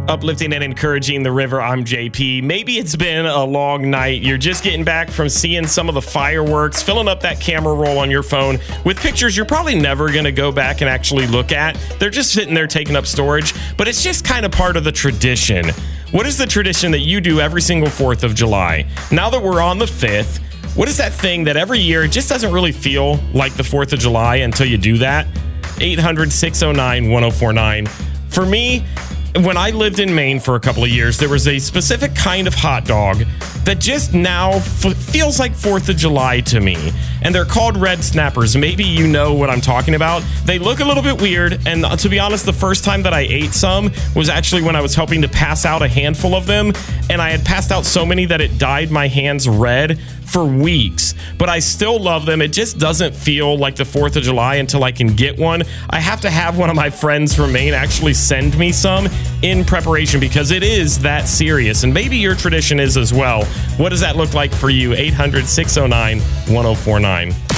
Uplifting and encouraging the river. I'm JP. Maybe it's been a long night. You're just getting back from seeing some of the fireworks, filling up that camera roll on your phone with pictures you're probably never going to go back and actually look at. They're just sitting there taking up storage, but it's just kind of part of the tradition. What is the tradition that you do every single 4th of July? Now that we're on the 5th, what is that thing that every year it just doesn't really feel like the 4th of July until you do that? 800-609-1049. For me, when I lived in Maine for a couple of years, there was a specific kind of hot dog that just now feels like 4th of July to me. And they're called red snappers. Maybe you know what I'm talking about. They look a little bit weird. And to be honest, the first time that I ate some was actually when I was helping to pass out a handful of them. And I had passed out so many that it dyed my hands red for weeks. But I still love them. It just doesn't feel like the 4th of July until I can get one. I have to have one of my friends from Maine actually send me some in preparation because it is that serious. And maybe your tradition is as well. What does that look like for you? 800-609-1049.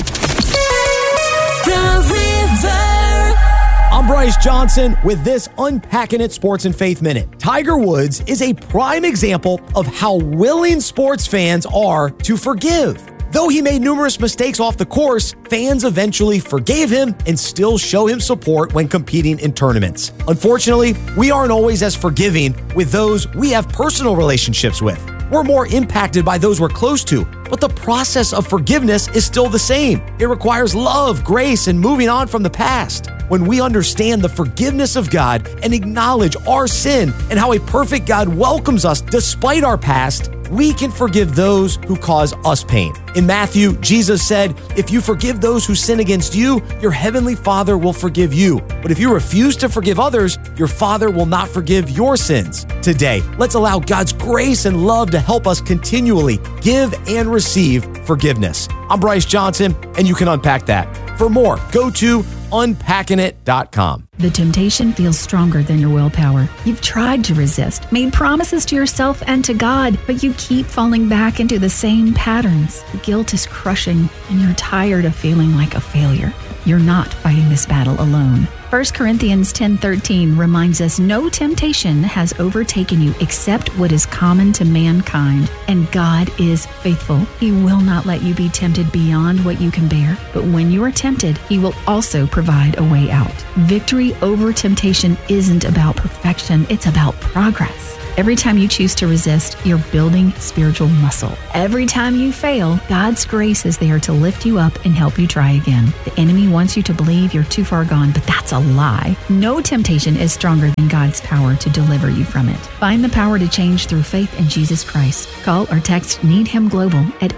I'm Bryce Johnson with this Unpacking It Sports and Faith Minute. Tiger Woods is a prime example of how willing sports fans are to forgive. Though he made numerous mistakes off the course, fans eventually forgave him and still show him support when competing in tournaments. Unfortunately, we aren't always as forgiving with those we have personal relationships with. We're more impacted by those we're close to, but the process of forgiveness is still the same. It requires love, grace, and moving on from the past. When we understand the forgiveness of God and acknowledge our sin and how a perfect God welcomes us despite our past, we can forgive those who cause us pain. In Matthew, Jesus said, "If you forgive those who sin against you, your heavenly Father will forgive you. But if you refuse to forgive others, your Father will not forgive your sins." Today, let's allow God's grace and love to help us continually give and receive forgiveness. I'm Bryce Johnson, and you can unpack that. For more, go to unpackingit.com. The temptation feels stronger than your willpower. You've tried to resist, made promises to yourself and to God, but you keep falling back into the same patterns. The guilt is crushing, and you're tired of feeling like a failure. You're not fighting this battle alone. 1 Corinthians 10:13 reminds us no temptation has overtaken you except what is common to mankind, and God is faithful. He will not let you be tempted beyond what you can bear, but when you are tempted, He will also provide a way out. Victory over temptation isn't about perfection, it's about progress. Every time you choose to resist, you're building spiritual muscle. Every time you fail, God's grace is there to lift you up and help you try again. The enemy wants you to believe you're too far gone, but that's a lie. No temptation is stronger than God's power to deliver you from it. Find the power to change through faith in Jesus Christ. Call or text Need Him Global at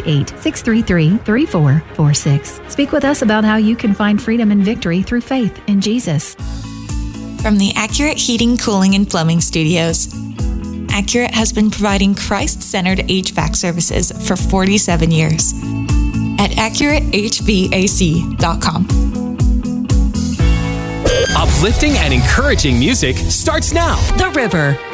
888-633-3446. Speak with us about how you can find freedom and victory through faith in Jesus. From the Accurate Heating, Cooling, and Plumbing Studios. Accurate has been providing Christ-centered HVAC services for 47 years. At AccurateHVAC.com. Uplifting and encouraging music starts now. The River,